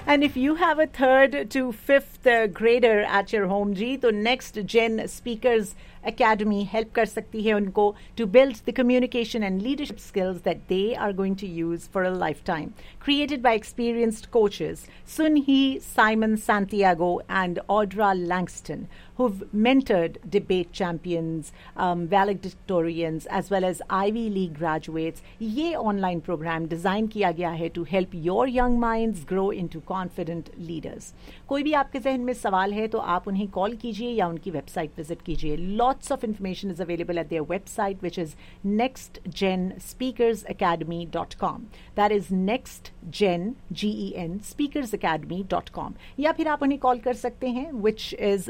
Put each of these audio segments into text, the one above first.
And if you have a 3rd to 5th grader at your home जी, तो Next Gen Speakers Academy help कर सकती है उनको to build the communication and leadership skills that they are going to use for a lifetime. Created by experienced coaches Sun Hee, Simon Santiago and Audra Langston, who've mentored debate champions, valedictorians as well as Ivy League graduates. ये online program design किया गया है to help your young minds grow into confident leaders. कोई भी आपके जहन में सवाल है तो आप उन्हें कॉल कीजिए या उनकी वेबसाइट विजिट कीजिए. Lots of information is available at their website, which is nextgenspeakersacademy.com. That is nextgen, Gen, speakersacademy.com. या फिर आप उन्हें कॉल कर सकते हैं, which is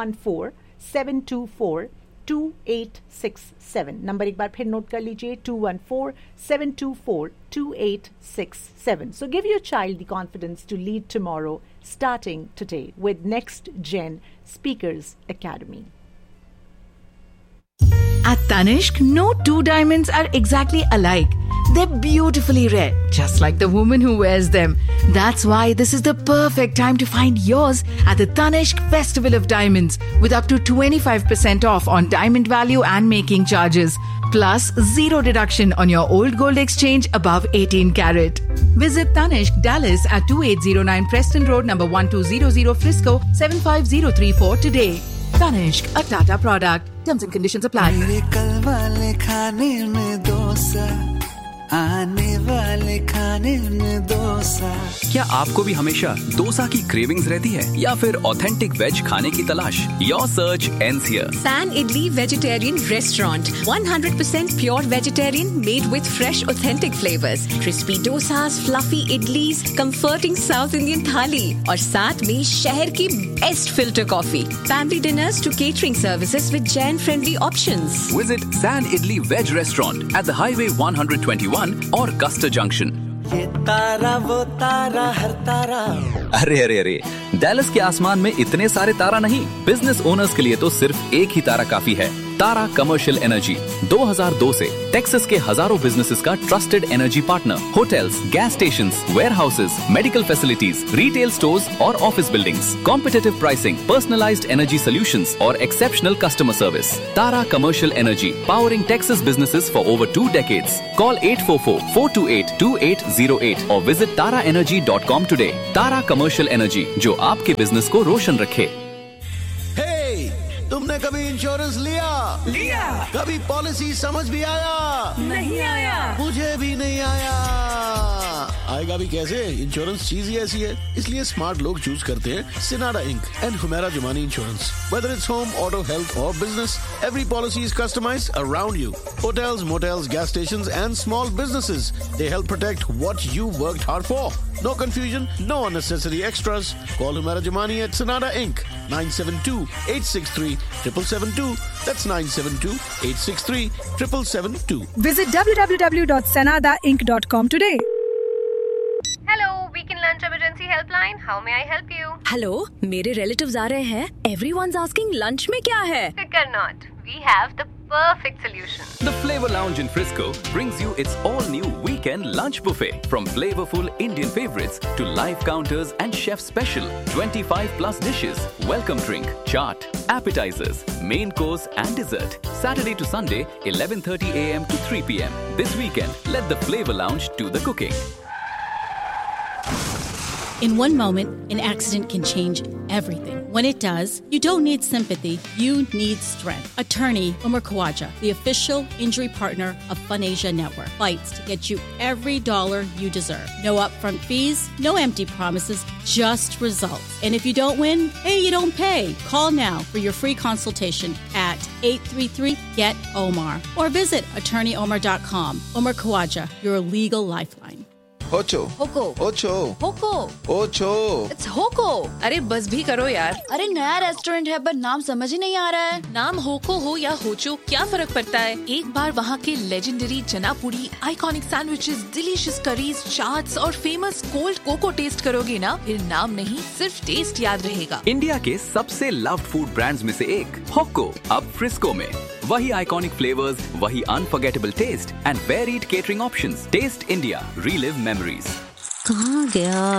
214-724-2867. नंबर एक बार फिर नोट कर लीजिए, 214-724-2867. So give your child the confidence to lead tomorrow, starting today with Next Gen Speakers Academy. At Tanishq, no two diamonds are exactly alike. They're beautifully rare, just like the woman who wears them. That's why this is the perfect time to find yours at the Tanishq Festival of Diamonds, with up to 25% off on diamond value and making charges, plus 0 deduction on your old gold exchange above 18 carat. Visit Tanishq Dallas at 2809 Preston Road, number 1200 Frisco, 75034 today. Tanishq, a Tata product. Terms and conditions apply. मेरे कल वाले खाने में डोसा, आने वाले खाने में डोसा. क्या आपको भी हमेशा डोसा की क्रेविंग्स रहती है या फिर ऑथेंटिक वेज खाने की तलाश? Your search ends here. San Idli Vegetarian Restaurant, 100% pure vegetarian, made with fresh authentic flavors. Crispy dosas, fluffy idlis, comforting South Indian thali और साथ में शहर की best filter coffee. Family dinners to catering services with Jain friendly options. Visit San Idli Veg Restaurant at the Highway 121 or Custer Junction. ये तारा वो तारा हर तारा. अरे Dallas के आसमान में इतने सारे तारा नहीं. बिजनेस ओनर्स के लिए तो सिर्फ एक ही तारा काफी है. तारा कमर्शियल एनर्जी 2002 से टेक्सास के हजारों बिजनेसेस का trusted energy partner. Hotels, gas stations, warehouses, medical facilities, retail stores और office buildings. Competitive pricing, personalised energy solutions और exceptional customer service. Tara commercial energy, powering Texas businesses for over 2 decades. Call 844-428-2808 or visit taraenergy.com today. Tara commercial energy, जो आपके business को रोशन रखे. तुमने कभी insurance लिया? कभी पॉलिसी समझ भी आया? नहीं आया. मुझे भी नहीं आया. आएगा भी कैसे? इंश्योरेंस चीज ही ऐसी है. इसलिए स्मार्ट लोग चूज करते हैं सिनाडा ink and Humera Jumani insurance. Whether it's home, auto, health or business, every policy is customized around you. Hotels, motels, gas stations and small businesses. They help protect what you worked hard for. No confusion, no unnecessary extras. Call Humera Jumani at Sonata Inc. 972-863-7772. That's 972-863-7772. Visit www.sanadainc.com today. Hello, Weekend Lunch Emergency Helpline. How may I help you? Hello, मेरे relatives आ रहे हैं. Everyone's asking lunch में क्या है? Fear not. We have the perfect solution. The Flavor Lounge in Frisco brings you its all-new weekend lunch buffet. From flavorful Indian favorites to live counters and chef special 25+ dishes, welcome drink, chaat, appetizers, main course and dessert. Saturday to Sunday, 11:30 a.m. to 3 p.m. This weekend, let the Flavor Lounge do the cooking. In one moment, an accident can change everything. When it does, you don't need sympathy, you need strength. Attorney Umar Khawaja, the official injury partner of FunAsia Network, fights to get you every dollar you deserve. No upfront fees, no empty promises, just results. And if you don't win, hey, you don't pay. Call now for your free consultation at 833-GET-OMAR or visit attorneyomar.com. Umar Khawaja, your legal lifeline. Ocho. Hoko. Ocho. Hoko. Ocho. It's Hoko. अरे बस भी करो यार. अरे नया restaurant है पर नाम समझ ही नहीं आ रहा है. नाम होको हो या होचो, क्या फर्क पड़ता है? एक बार वहाँ के लेजेंडरी चना पूरी, iconic sandwiches, delicious curries, chaats और फेमस कोल्ड कोको टेस्ट करोगे ना, फिर नाम नहीं सिर्फ टेस्ट याद रहेगा. इंडिया के सबसे लव्ड फूड ब्रांड्स में से एक होको अब फ्रिस्को में. वही आइकॉनिक फ्लेवर्स, वही unforgettable test and varied catering options. Test India, relive memories. कहाँ गया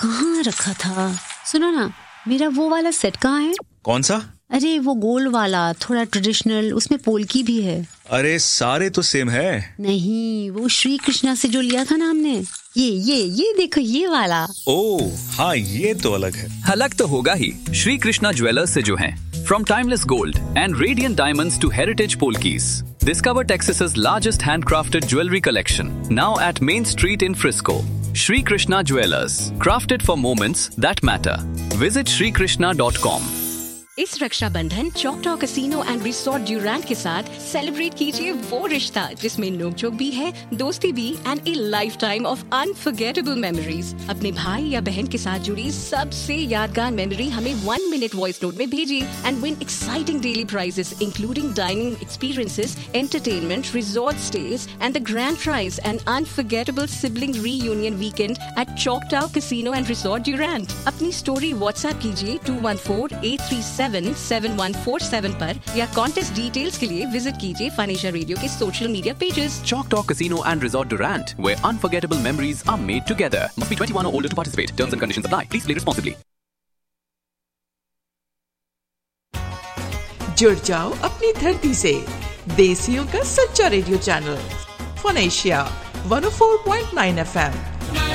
कहाँ रखा था? सुनो ना, मेरा वो वाला सेट कहाँ है? कौन सा? अरे वो गोल वाला, थोड़ा ट्रेडिशनल, उसमें पोल्की भी है। अरे सारे तो सेम है। नहीं, वो श्री कृष्णा से जो लिया था ना हमने, ये देखो, ये वाला। ओह हाँ, ये तो अलग है। अलग तो होगा ही, श्री कृष्णा ज्वेलर्स से जो हैं। From timeless gold and radiant diamonds to heritage polkis, discover Texas's largest handcrafted jewelry collection, now at Main Street in Frisco. Shri Krishna Jewelers, crafted for moments that matter. Visit shrikrishna.com. इस Rakshabandhan चौकटॉ casino and resort ड्यूरैंट के साथ celebrate कीजिए वो रिश्ता जिसमें नोकझोंक भी है, दोस्ती भी, and A life time of unforgettable memories. अपने भाई या बहन के साथ जुड़ी सबसे यादगार मेमोरी हमें 1 minute वॉइस नोट में भेजिए and win exciting daily prices including dining experiences, entertainment, resort stage and the grand prize and unforgettable sibling reunion weekend at चौकटॉ casino and resort ड्यूरैंट। अपनी स्टोरी व्हाट्सएप कीजिए 214-837-7147 पर या कॉन्टेस्ट डिटेल्स के लिए visit कीजिए फनेशिया radio के social media pages. Choctaw Casino and Resort Durant, where unforgettable memories are made together. Must be 21 or older to participate. Terms and conditions apply. Please play responsibly. जुड़ जाओ अपनी धरती से, देसियों का सच्चा रेडियो चैनल फनेशिया 104.9 FM।